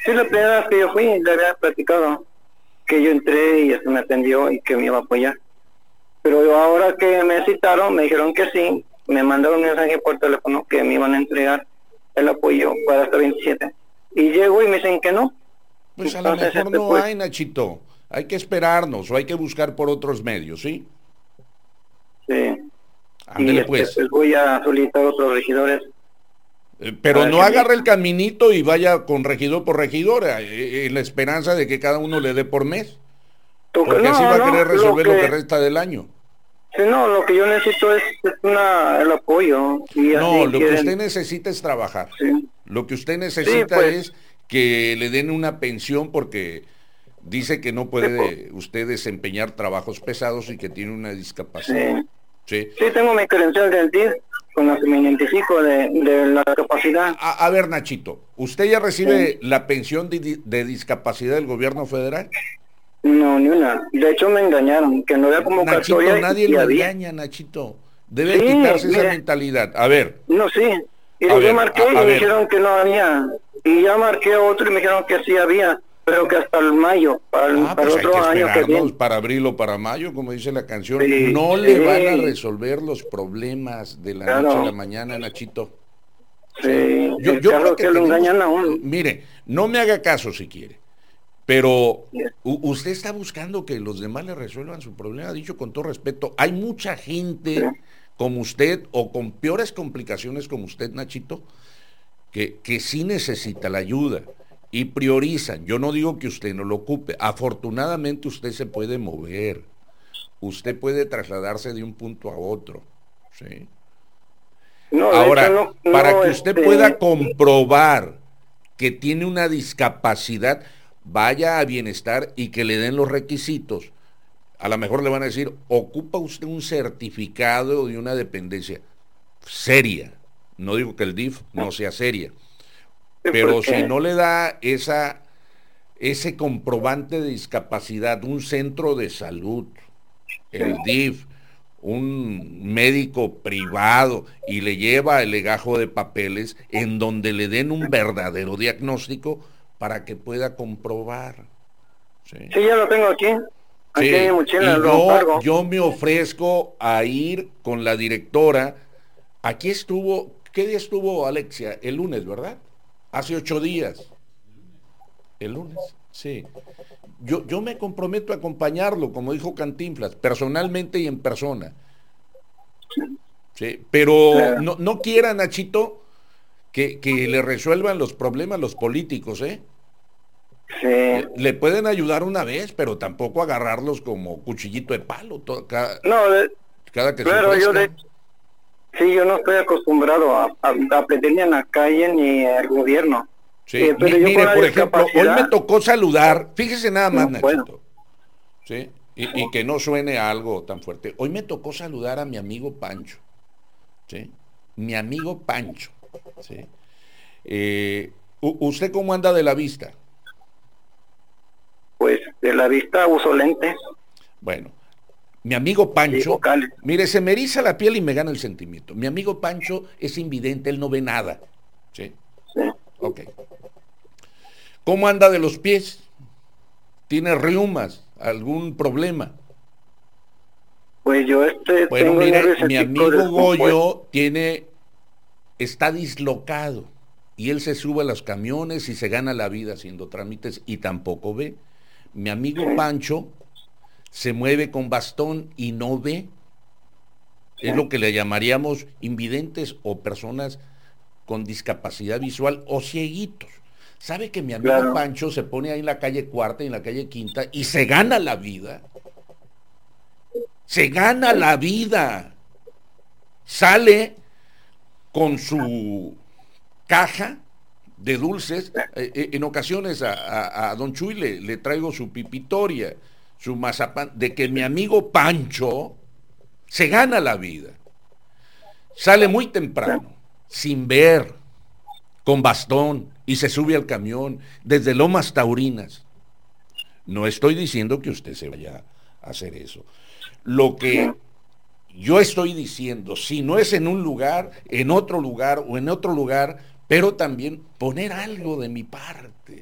Sí, la primera vez que yo fui, le había platicado que yo entré y me atendió y que me iba a apoyar. Pero ahora que me citaron, me dijeron que sí, me mandaron un mensaje por teléfono que me iban a entregar el apoyo para hasta 27. Y llego y me dicen que no. Pues a lo Entonces, mejor no pues, hay, Nachito. Hay que esperarnos o hay que buscar por otros medios, ¿sí? sí. Y Ándele pues. pues voy a solicitar otros regidores a Pero ver no qué me agarre el dicen. caminito y vaya con regidor por regidor, en la esperanza de que cada uno le dé por mes. Porque así No, va a no, querer resolver lo que resta del año. sí, no, lo que yo necesito es el apoyo y No, así lo que usted quieren, necesita es trabajar. sí. Lo que usted Sí, necesita pues, es que le den una pensión porque dice que no sí, pues, puede usted desempeñar trabajos pesados y que tiene una discapacidad. sí. ¿Sí? Sí, tengo mi credencial del DIF con la que me identifico de la capacidad. A ver, Nachito, ¿usted ya Sí. recibe la pensión de discapacidad del gobierno federal? No, ni una. De hecho, me engañaron, que no había Nachito, convocatoria nadie y lo había. engaña, Nachito. Sí, Debe quitarse esa mire, mentalidad. no, sí. A Mire, yo ver, marqué y a me ver. dijeron que no había. Y ya marqué otro y me dijeron que sí había, pero que hasta el mayo, para Pues el hay otro que año que esperarnos viene. para abril o para mayo, como dice la canción. Sí, No le van a sí, resolver los problemas de la noche a claro. la mañana, Nachito. Sí, ¿Sí? el Yo creo carro que que lo tenemos, engañan a uno. mire, no me haga caso si quiere, pero Sí, usted está buscando que los demás le resuelvan su problema, dicho con todo respeto. Hay mucha gente como usted o con peores complicaciones como usted, Nachito, que sí necesita la ayuda y priorizan. Yo no digo que usted no lo ocupe. Afortunadamente usted se puede mover. Usted puede trasladarse de un punto a otro. ¿Sí? no, de hecho, Ahora, no, para no, que usted pueda comprobar que tiene una discapacidad, vaya a bienestar y que le den los requisitos. A lo mejor le van a decir, ocupa usted un certificado de una dependencia seria. No digo que el DIF no sea seria, sí, pero si porque, no le da ese comprobante de discapacidad, un centro de salud, sí. el DIF, un médico privado y le lleva el legajo de papeles en donde le den un verdadero diagnóstico para que pueda comprobar. ¿Sí? Sí, ya lo tengo aquí. Aquí en mi Sí, mochila y lo cargo. yo me ofrezco a ir con la directora. Aquí estuvo, ¿qué día estuvo Alexia? El lunes, ¿verdad? Hace 8 días. El lunes, sí. Yo me comprometo a acompañarlo, como dijo Cantinflas, personalmente y en persona. ¿Sí? Pero Claro. no quiera, Nachito, que le resuelvan los problemas los políticos, ¿eh? Sí. Le pueden ayudar una vez, pero tampoco agarrarlos como cuchillito de palo No, cada que se claro, ofrezcan. sí, yo no estoy acostumbrado a pedirle en la calle ni al gobierno. ¿Sí? Pero yo con Mire, la por ejemplo, hoy me discapacidad tocó saludar, fíjese nada más, no puedo. Nachito, ¿sí? Y que no suene algo tan fuerte. Hoy me tocó saludar a mi amigo Pancho, ¿sí? Mi amigo Pancho, ¿sí? ¿Usted cómo anda de la vista? Pues de la vista uso lentes Bueno, mi amigo y Pancho, vocales. mire, se me eriza la piel y me gana el sentimiento. Mi amigo Pancho es invidente, él no ve nada, ¿sí? Sí. Ok. ¿Cómo anda de los pies? ¿Tiene reumas? ¿Algún problema? Pues yo Bueno, tengo el nervio mire, mi ciático amigo descompuesto. Goyo está dislocado y él se sube a los camiones y se gana la vida haciendo trámites y tampoco ve. Mi amigo Sí, Pancho se mueve con bastón y no ve. Es lo sí, que le llamaríamos invidentes o personas con discapacidad visual o cieguitos. ¿Sabe que mi amigo claro. Pancho se pone ahí en la calle Cuarta y en la calle Quinta y se gana la vida? Se gana Sí, la vida. Sale con su caja de dulces. En ocasiones a don Chuy le traigo su pipitoria, su mazapán, de que mi amigo Pancho se gana la vida. Sale muy sí. temprano, sin ver, con bastón, y se sube al camión desde Lomas Taurinas. No estoy diciendo que usted se vaya a hacer eso. Lo Sí. que yo estoy diciendo, si no es en un lugar, en otro lugar o en otro lugar, pero también poner algo de mi parte.